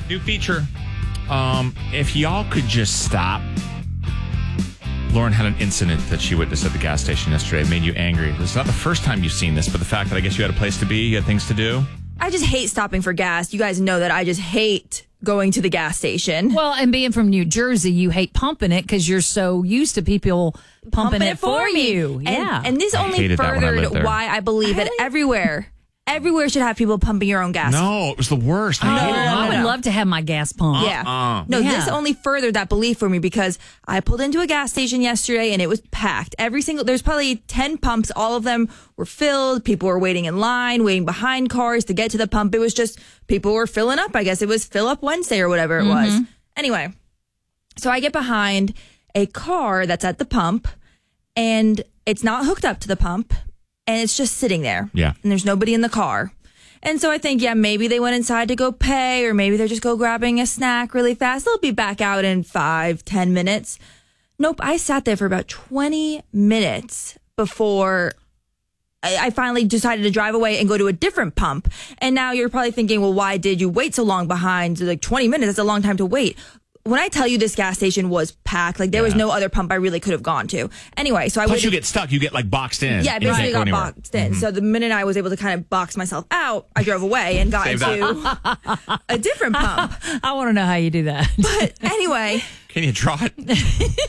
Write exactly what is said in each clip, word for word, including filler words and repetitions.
New feature. Um, if y'all could just stop. Lauren had an incident that she witnessed at the gas station yesterday. It made you angry. It's not the first time you've seen this, but the fact that I guess you had a place to be, you had things to do. I just hate stopping for gas. You guys know that I just hate going to the gas station. Well, and being from New Jersey, you hate pumping it because you're so used to people pumping, pumping it, it for, for you. And, yeah. And this only furthered why I believe that everywhere... Everywhere should have people pumping your own gas. No, it was the worst. I oh, hated it. I would love to have my gas pumped. Yeah. Uh-uh. No, yeah. this only furthered that belief for me because I pulled into a gas station yesterday and it was packed. Every single, there's probably ten pumps. All of them were filled. People were waiting in line, waiting behind cars to get to the pump. It was just, people were filling up. I guess it was Fill Up Wednesday or whatever it mm-hmm. was. Anyway, so I get behind a car that's at the pump and it's not hooked up to the pump and it's just sitting there. Yeah. And there's nobody in the car. And so I think, yeah, maybe they went inside to go pay, or maybe they're just go grabbing a snack really fast. They'll be back out in five, ten minutes. Nope, I sat there for about twenty minutes before I, I finally decided to drive away and go to a different pump. And now you're probably thinking, well, why did you wait so long behind? Like twenty minutes, that's a long time to wait. When I tell you this gas station was packed, like there yeah. was no other pump I really could have gone to. Anyway, so I Plus waited. you get stuck. You get like boxed in. Yeah, I basically got boxed in. Mm-hmm. So the minute I was able to kind of box myself out, I drove away and got into a different pump. I want to know how you do that. But anyway. Can you draw it?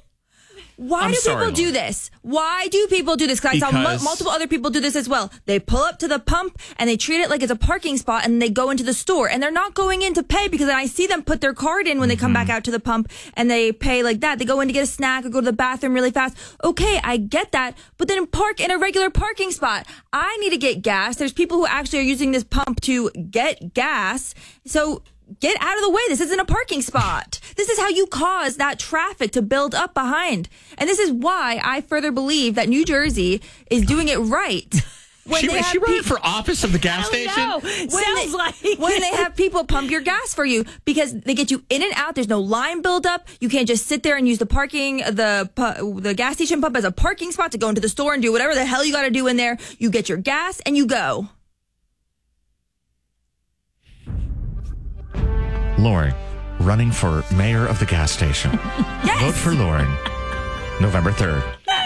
Why I'm do sorry, people do Lauren. this? Why do people do this? Because I saw mu- multiple other people do this as well. They pull up to the pump and they treat it like it's a parking spot and they go into the store and they're not going in to pay because I see them put their card in when they come Mm-hmm. back out to the pump and they pay like that. They go in to get a snack or go to the bathroom really fast. Okay, I get that, but then park in a regular parking spot. I need to get gas. There's people who actually are using this pump to get gas. So get out of the way. This isn't a parking spot. This is how you cause that traffic to build up behind. And this is why I further believe that New Jersey is doing it right. When she they is she pe- running for office of the gas station? No. When Sounds they, like when they have people pump your gas for you because they get you in and out. There's no line buildup. You can't just sit there and use the parking, the pu- the gas station pump as a parking spot to go into the store and do whatever the hell you got to do in there. You get your gas and you go. Lauren, running for mayor of the gas station. Yes. Vote for Lauren, November third.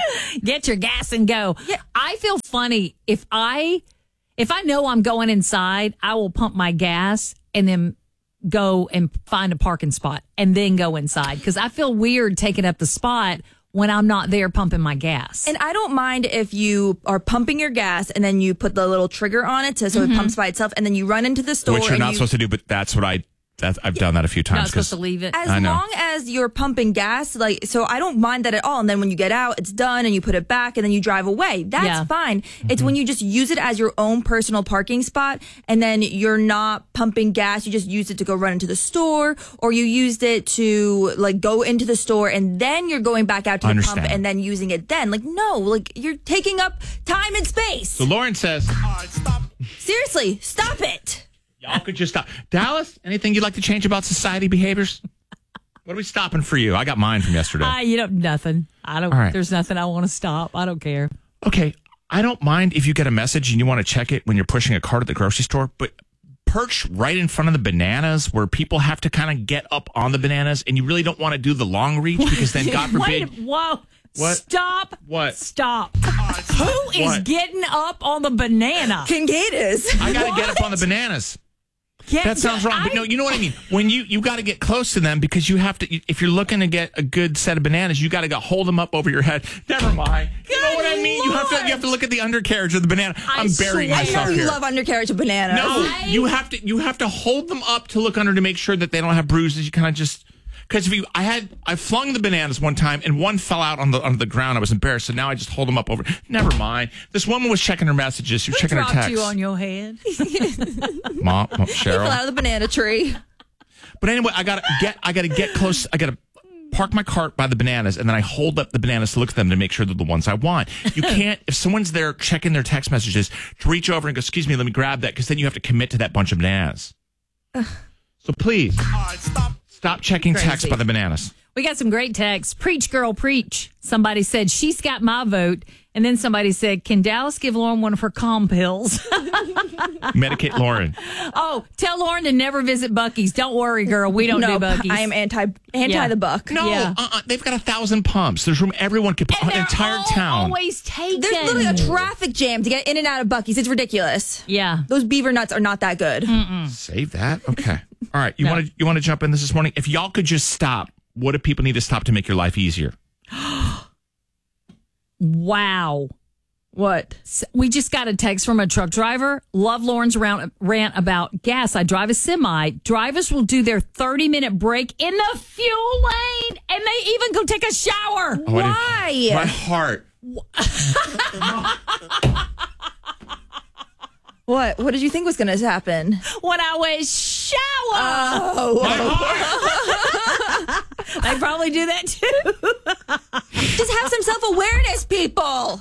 Get your gas and go. Yeah. I feel funny if I if I know I'm going inside, I will pump my gas and then go and find a parking spot and then go inside because I feel weird taking up the spot when I'm not there pumping my gas. And I don't mind if you are pumping your gas and then you put the little trigger on it to, so mm-hmm. it pumps by itself and then you run into the store. Which you're and not you, supposed to do, but that's what I... That, I've done that a few times. Not supposed to leave it. As I know. long as you're pumping gas, like, so I don't mind that at all. And then when you get out, it's done and you put it back and then you drive away. That's Yeah. fine. Mm-hmm. It's when you just use it as your own personal parking spot and then you're not pumping gas. You just use it to go run into the store or you used it to like go into the store and then you're going back out to the Understand. pump and then using it then. Like, no, like you're taking up time and space. So Lauren says... Seriously, stop it. Y'all could just stop. Dallas, anything you'd like to change about society behaviors? What are we stopping for you? I got mine from yesterday. Uh, you know, nothing. I don't, All right. There's nothing I want to stop. I don't care. Okay, I don't mind if you get a message and you want to check it when you're pushing a cart at the grocery store, but perch right in front of the bananas where people have to kind of get up on the bananas and you really don't want to do the long reach because then, God forbid... Wait, whoa. What? Stop. What? Stop. Who is What? getting up on the banana? King Gators. I got to get up on the bananas. Can't- That sounds wrong, but no, you know what I mean. When you you got to get close to them because you have to. If you're looking to get a good set of bananas, you got to go hold them up over your head. Never mind. You know Good what I mean. You have to. You have to look at the undercarriage of the banana. I I'm burying swear. I myself know you here. love undercarriage of bananas. No, I- you have to. You have to hold them up to look under to make sure that they don't have bruises. You kind of just. Because if you, I had, I flung the bananas one time and one fell out on the on the ground. I was embarrassed, so now I just hold them up over. Never mind. This woman was checking her messages. She was Who checking her dropped texts. you on your head? Mom, Mom, He fell Cheryl. out of the banana tree. But anyway, I gotta get, I gotta get close. I gotta park my cart by the bananas, and then I hold up the bananas to look at them to make sure they're the ones I want. You can't, if someone's there checking their text messages, to reach over and go, "Excuse me, let me grab that," because then you have to commit to that bunch of bananas. So please, stop checking Crazy. text by the bananas. We got some great texts. Preach, girl, preach. Somebody said, she's got my vote. And then somebody said, can Dallas give Lauren one of her calm pills? Medicate Lauren. Oh, tell Lauren to never visit Buc-ee's. Don't worry, girl. We don't no, do Buc-ee's. I am anti anti Yeah. the buck. No, Yeah. uh-uh, they've got a thousand pumps. There's room everyone could put And an they're entire all town. always taken. There's literally a traffic jam to get in and out of Buc-ee's. It's ridiculous. Yeah. Those beaver nuts are not that good. Save that. Okay. All right. You No. want to you want to jump in this this morning? If y'all could just stop, what do people need to stop to make your life easier? Wow. What? So we just got a text from a truck driver. Love Lauren's rant, rant about gas. I drive a semi. Drivers will do their thirty minute break in the fuel lane, and they even go take a shower. Oh, I Why? didn't- My heart. What? What did you think was going to happen? When I was shower, Oh, My heart. they probably do that too. just have some self awareness, people.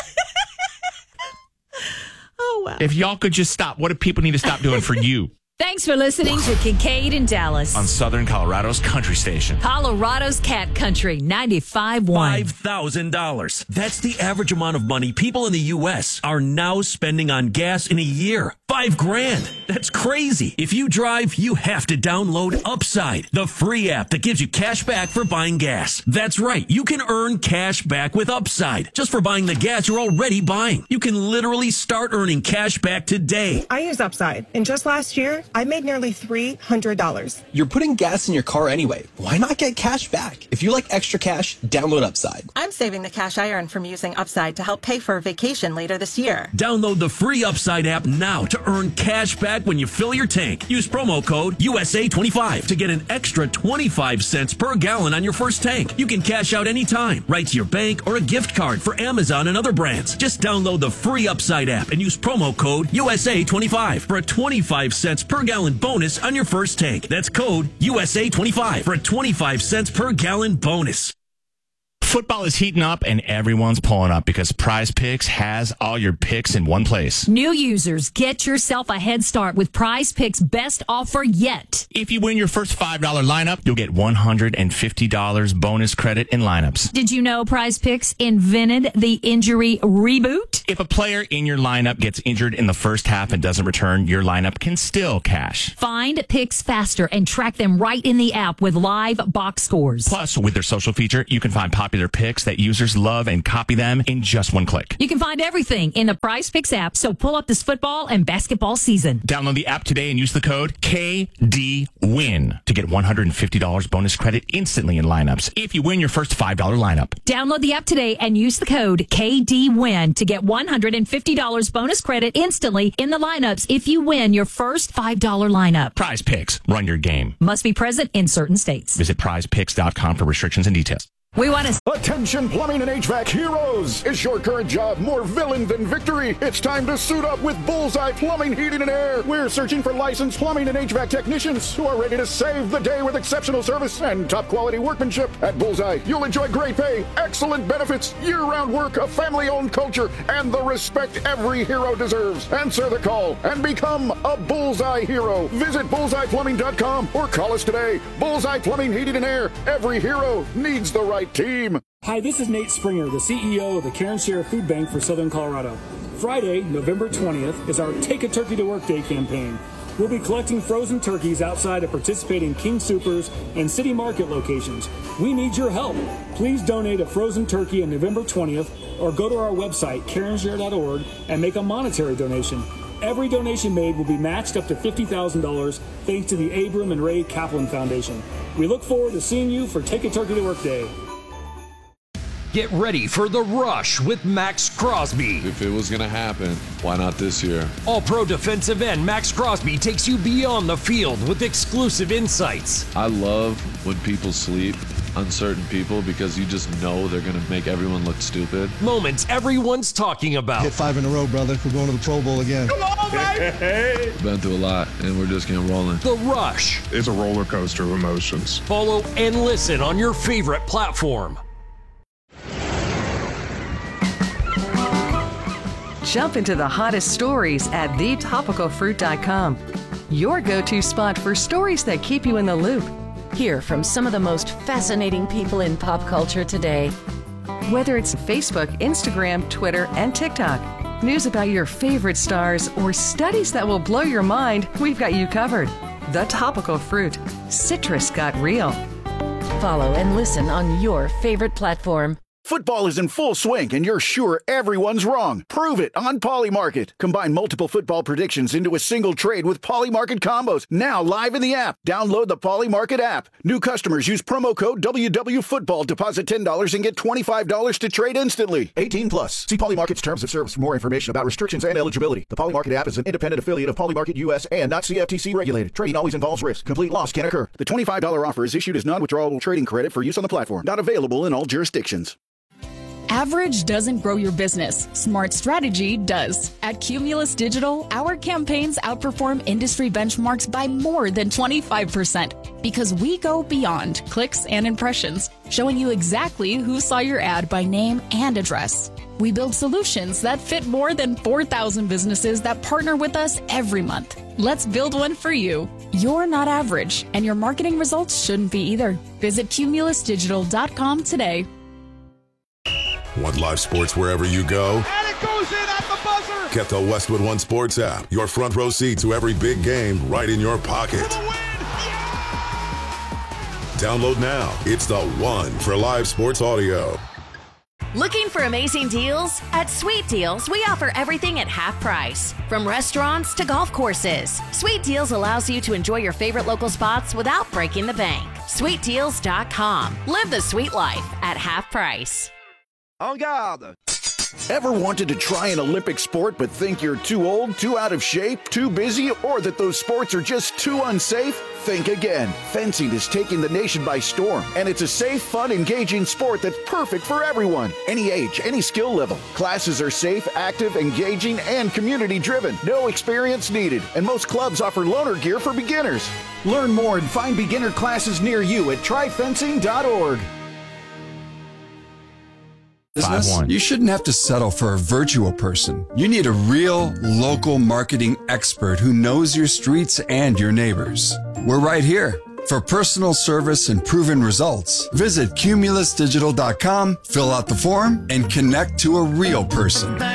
Oh wow! If y'all could just stop, what do people need to stop doing for you? Thanks for listening to Kincaid in Dallas, On Southern Colorado's country station. Colorado's Cat Country ninety-five point one. five thousand dollars. That's the average amount of money people in the U S are now spending on gas in a year. Five grand. That's crazy. If you drive, you have to download Upside, the free app that gives you cash back for buying gas. That's right. You can earn cash back with Upside just for buying the gas you're already buying. You can literally start earning cash back today. I use Upside, and just last year, I made nearly three hundred dollars. You're putting gas in your car anyway. Why not get cash back? If you like extra cash, download Upside. I'm saving the cash I earn from using Upside to help pay for a vacation later this year. Download the free Upside app now to earn cash back when you fill your tank. Use promo code U S A twenty-five to get an extra twenty-five cents per gallon on your first tank. You can cash out anytime, right to your bank or a gift card for Amazon and other brands. Just download the free Upside app and use promo code U S A twenty-five for a twenty-five cents per gallon bonus on your first tank. That's code U S A twenty-five for a twenty-five cents per gallon bonus. Football is heating up and everyone's pulling up because Prize Picks has all your picks in one place. New users, get yourself a head start with Prize Picks' best offer yet. If you win your first five dollar lineup, you'll get one hundred fifty dollars bonus credit in lineups. Did you know Prize Picks invented the injury reboot? If a player in your lineup gets injured in the first half and doesn't return, your lineup can still cash. Find picks faster and track them right in the app with live box scores. Plus, with their social feature, you can find popular picks that users love and copy them in just one click. You can find everything in the Prize Picks app, so pull up this football and basketball season. Download the app today and use the code K D W I N to get one hundred fifty dollars bonus credit instantly in lineups if you win your first five dollar lineup. Download the app today and use the code K D W I N to get one hundred fifty dollars bonus credit instantly in the lineups if you win your first five dollar lineup. Prize Picks, run your game. Must be present in certain states. Visit prize picks dot com for restrictions and details. We want to... Attention plumbing and H V A C heroes! Is your current job more villain than victory? It's time to suit up with Bullseye Plumbing, Heating, and Air. We're searching for licensed plumbing and H V A C technicians who are ready to save the day with exceptional service and top quality workmanship. At Bullseye, you'll enjoy great pay, excellent benefits, year-round work, a family-owned culture, and the respect every hero deserves. Answer the call and become a Bullseye hero. Visit bullseye plumbing dot com or call us today. Bullseye Plumbing, Heating, and Air. Every hero needs the right team. Hi, this is Nate Springer, the C E O of the Karen Share Food Bank for Southern Colorado. Friday, November twentieth, is our Take a Turkey to Work Day campaign. We'll be collecting frozen turkeys outside of participating King Soopers and City Market locations. We need your help. Please donate a frozen turkey on November twentieth or go to our website, karen share dot org, and make a monetary donation. Every donation made will be matched up to fifty thousand dollars thanks to the Abram and Ray Kaplan Foundation. We look forward to seeing you for Take a Turkey to Work Day. Get ready for The Rush with Max Crosby. If it was going to happen, why not this year? All-Pro defensive end Max Crosby takes you beyond the field with exclusive insights. I love when people sleep on certain people because you just know they're going to make everyone look stupid. Moments everyone's talking about. Hit five in a row, brother. We're going to the Pro Bowl again. Come on, baby! Been through a lot, and we're just getting rolling. The Rush. It's a roller coaster of emotions. Follow and listen on your favorite platform. Jump into the hottest stories at the topical fruit dot com. Your go-to spot for stories that keep you in the loop. Hear from some of the most fascinating people in pop culture today. Whether it's Facebook, Instagram, Twitter, and TikTok, news about your favorite stars, or studies that will blow your mind, we've got you covered. The Topical Fruit. Citrus got real. Follow and listen on your favorite platform. Football is in full swing, and you're sure everyone's wrong. Prove it on Polymarket. Combine multiple football predictions into a single trade with Polymarket combos. Now live in the app. Download the Polymarket app. New customers use promo code W W Football. Deposit ten dollars and get twenty-five dollars to trade instantly. eighteen plus. See Polymarket's terms of service for more information about restrictions and eligibility. The Polymarket app is an independent affiliate of Polymarket U S and not C F T C regulated. Trading always involves risk. Complete loss can occur. The twenty-five dollars offer is issued as non-withdrawable trading credit for use on the platform. Not available in all jurisdictions. Average doesn't grow your business. Smart strategy does. At Cumulus Digital, our campaigns outperform industry benchmarks by more than twenty-five percent because we go beyond clicks and impressions, showing you exactly who saw your ad by name and address. We build solutions that fit more than four thousand businesses that partner with us every month. Let's build one for you. You're not average, and your marketing results shouldn't be either. Visit cumulus digital dot com today. Want live sports wherever you go? And it goes in at the buzzer! Get the Westwood One Sports app. Your front row seat to every big game right in your pocket. Download now. It's the one for live sports audio. Looking for amazing deals? At Sweet Deals, we offer everything at half price. From restaurants to golf courses, Sweet Deals allows you to enjoy your favorite local spots without breaking the bank. sweet deals dot com. Live the sweet life at half price. En garde! Ever wanted to try an Olympic sport but think you're too old, too out of shape, too busy, or that those sports are just too unsafe? Think again. Fencing is taking the nation by storm, and it's a safe, fun, engaging sport that's perfect for everyone. Any age, any skill level. Classes are safe, active, engaging, and community-driven. No experience needed, and most clubs offer loaner gear for beginners. Learn more and find beginner classes near you at try fencing dot org. Business, you shouldn't have to settle for a virtual person. You need a real local marketing expert who knows your streets and your neighbors. We're right here. For personal service and proven results, visit cumulus digital dot com, fill out the form, and connect to a real person.